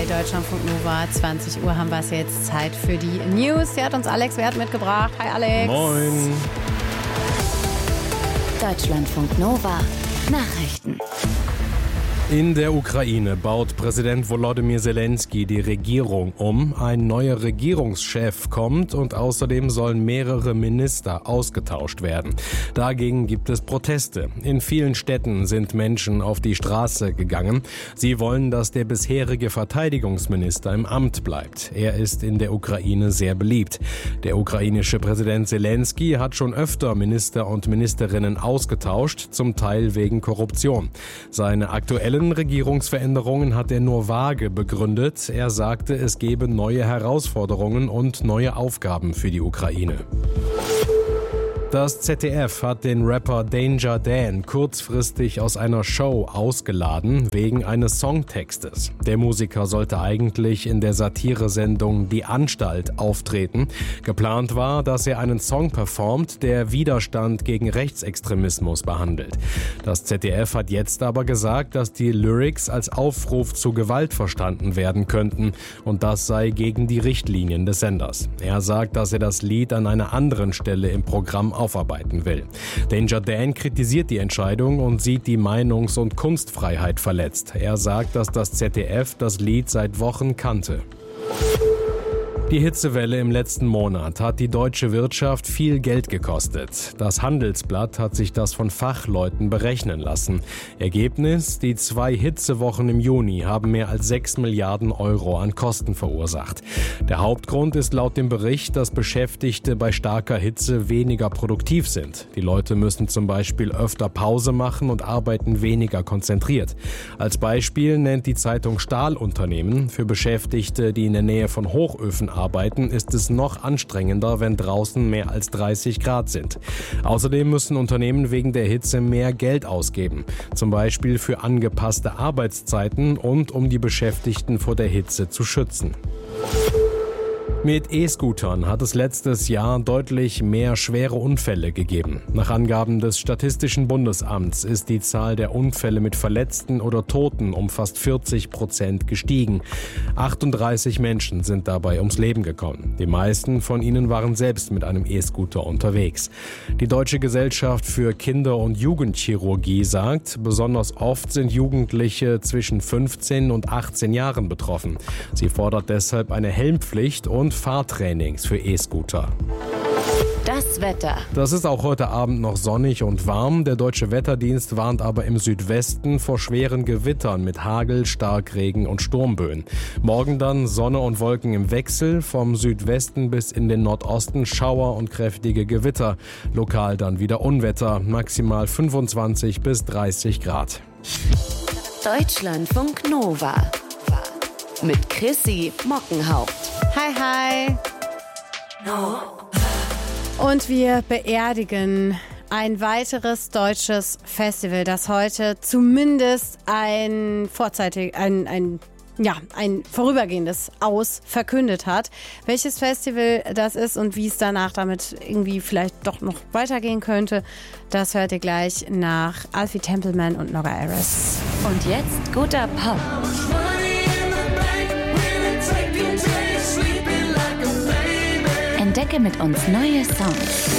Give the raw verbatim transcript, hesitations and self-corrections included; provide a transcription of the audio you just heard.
bei Deutschlandfunk Nova. zwanzig Uhr haben wir es jetzt. Zeit für die News. Hier hat uns Alex Wert mitgebracht. Hi Alex. Moin. Deutschlandfunk Nova. Nachrichten. In der Ukraine baut Präsident Volodymyr Zelensky die Regierung um. Ein neuer Regierungschef kommt und außerdem sollen mehrere Minister ausgetauscht werden. Dagegen gibt es Proteste. In vielen Städten sind Menschen auf die Straße gegangen. Sie wollen, dass der bisherige Verteidigungsminister im Amt bleibt. Er ist in der Ukraine sehr beliebt. Der ukrainische Präsident Zelensky hat schon öfter Minister und Ministerinnen ausgetauscht, zum Teil wegen Korruption. Seine aktuellen Regierungsveränderungen hat er nur vage begründet. Er sagte, es gebe neue Herausforderungen und neue Aufgaben für die Ukraine. Das Z D F hat den Rapper Danger Dan kurzfristig aus einer Show ausgeladen wegen eines Songtextes. Der Musiker sollte eigentlich in der Satiresendung Die Anstalt auftreten. Geplant war, dass er einen Song performt, der Widerstand gegen Rechtsextremismus behandelt. Das Z D F hat jetzt aber gesagt, dass die Lyrics als Aufruf zu Gewalt verstanden werden könnten und das sei gegen die Richtlinien des Senders. Er sagt, dass er das Lied an einer anderen Stelle im Programm aufarbeiten will. Danger Dan kritisiert die Entscheidung und sieht die Meinungs- und Kunstfreiheit verletzt. Er sagt, dass das Z D F das Lied seit Wochen kannte. Die Hitzewelle im letzten Monat hat die deutsche Wirtschaft viel Geld gekostet. Das Handelsblatt hat sich das von Fachleuten berechnen lassen. Ergebnis: Die zwei Hitzewochen im Juni haben mehr als sechs Milliarden Euro an Kosten verursacht. Der Hauptgrund ist laut dem Bericht, dass Beschäftigte bei starker Hitze weniger produktiv sind. Die Leute müssen zum Beispiel öfter Pause machen und arbeiten weniger konzentriert. Als Beispiel nennt die Zeitung Stahlunternehmen: Für Beschäftigte, die in der Nähe von Hochöfen arbeiten, Arbeiten ist es noch anstrengender, wenn draußen mehr als dreißig Grad sind. Außerdem müssen Unternehmen wegen der Hitze mehr Geld ausgeben, zum Beispiel für angepasste Arbeitszeiten und um die Beschäftigten vor der Hitze zu schützen. Mit E-Scootern hat es letztes Jahr deutlich mehr schwere Unfälle gegeben. Nach Angaben des Statistischen Bundesamts ist die Zahl der Unfälle mit Verletzten oder Toten um fast vierzig Prozent gestiegen. achtunddreißig Menschen sind dabei ums Leben gekommen. Die meisten von ihnen waren selbst mit einem E-Scooter unterwegs. Die Deutsche Gesellschaft für Kinder- und Jugendchirurgie sagt, besonders oft sind Jugendliche zwischen fünfzehn und achtzehn Jahren betroffen. Sie fordert deshalb eine Helmpflicht und Fahrtrainings für E-Scooter. Das Wetter. Das ist auch heute Abend noch sonnig und warm. Der Deutsche Wetterdienst warnt aber im Südwesten vor schweren Gewittern mit Hagel, Starkregen und Sturmböen. Morgen dann Sonne und Wolken im Wechsel, vom Südwesten bis in den Nordosten Schauer und kräftige Gewitter. Lokal dann wieder Unwetter, maximal fünfundzwanzig bis dreißig Grad. Deutschlandfunk Nova. Mit Chrissy Mockenhaupt. Hi, hi. Und wir beerdigen ein weiteres deutsches Festival, das heute zumindest ein vorzeitig, ein, ein, ja, ein vorübergehendes Aus verkündet hat. Welches Festival das ist und wie es danach damit irgendwie vielleicht doch noch weitergehen könnte, das hört ihr gleich nach Alfie Templeman und Nogga Aris. Und jetzt guter Pop. Entdecke mit uns neue Songs.